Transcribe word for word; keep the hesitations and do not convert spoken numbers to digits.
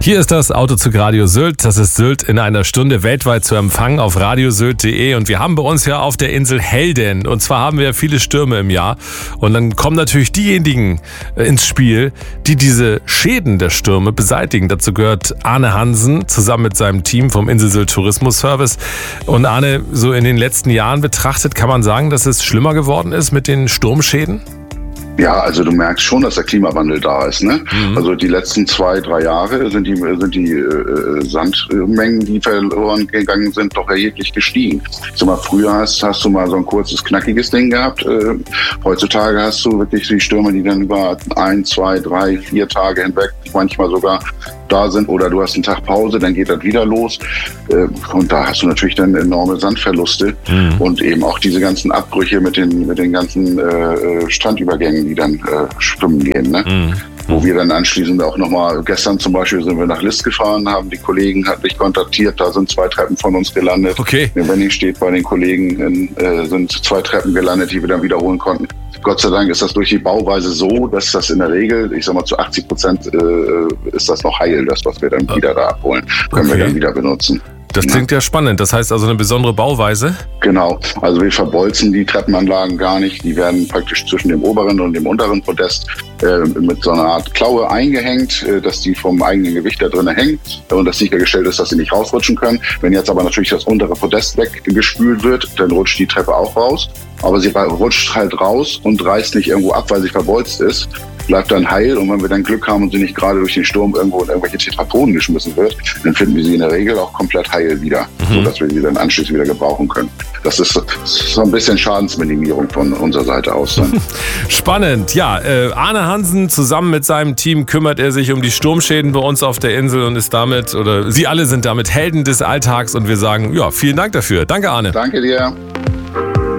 Hier ist das Autozug Radio Sylt. Das ist Sylt in einer Stunde weltweit zu empfangen auf radiosylt punkt de. Und wir haben bei uns ja auf der Insel Helden. Und zwar haben wir ja viele Stürme im Jahr. Und dann kommen natürlich diejenigen ins Spiel, die diese Schäden der Stürme beseitigen. Dazu gehört Arne Hansen zusammen mit seinem Team vom Insel Sylt Tourismus Service. Und Arne, so in den letzten Jahren betrachtet, kann man sagen, dass es schlimmer geworden ist mit den Sturmschäden? Ja, also du merkst schon, dass der Klimawandel da ist, ne? Mhm. Also die letzten zwei, drei Jahre sind die, sind die äh, Sandmengen, die verloren gegangen sind, doch erheblich gestiegen. Sag mal, früher hast, hast du mal so ein kurzes, knackiges Ding gehabt. Äh, heutzutage hast du wirklich die Stürme, die dann über ein, zwei, drei, vier Tage hinweg manchmal sogar da sind, oder du hast einen Tag Pause, dann geht das wieder los. Äh, und da hast du natürlich dann enorme Sandverluste mhm. und eben auch diese ganzen Abbrüche mit den, mit den ganzen äh, Strandübergängen, die dann äh, schwimmen gehen, ne? Mhm. Wo wir dann anschließend auch nochmal, gestern zum Beispiel sind wir nach List gefahren, haben die Kollegen hat mich kontaktiert, da sind zwei Treppen von uns gelandet. Okay. Wenn ich steht bei den Kollegen, äh, sind zwei Treppen gelandet, die wir dann wiederholen konnten. Gott sei Dank ist das durch die Bauweise so, dass das in der Regel, ich sag mal zu achtzig Prozent äh, ist das noch heil, das, was wir dann wieder da abholen, können okay. wir dann wieder benutzen. Das klingt ja spannend. Das heißt also eine besondere Bauweise? Genau. Also wir verbolzen die Treppenanlagen gar nicht. Die werden praktisch zwischen dem oberen und dem unteren Podest äh, mit so einer Art Klaue eingehängt, äh, dass die vom eigenen Gewicht da drin hängen und dass sichergestellt ist, dass sie nicht rausrutschen können. Wenn jetzt aber natürlich das untere Podest weggespült wird, dann rutscht die Treppe auch raus. Aber sie rutscht halt raus und reißt nicht irgendwo ab, weil sie verbolzt ist. Bleibt dann heil, und wenn wir dann Glück haben und sie nicht gerade durch den Sturm irgendwo in irgendwelche Tetrapoden geschmissen wird, dann finden wir sie in der Regel auch komplett heil wieder, mhm. sodass wir sie dann anschließend wieder gebrauchen können. Das ist so ein bisschen Schadensminimierung von unserer Seite aus dann. Spannend, ja. Äh, Arne Hansen zusammen mit seinem Team kümmert er sich um die Sturmschäden bei uns auf der Insel und ist damit, oder Sie alle sind damit Helden des Alltags, und wir sagen, ja, vielen Dank dafür. Danke, Arne. Danke dir.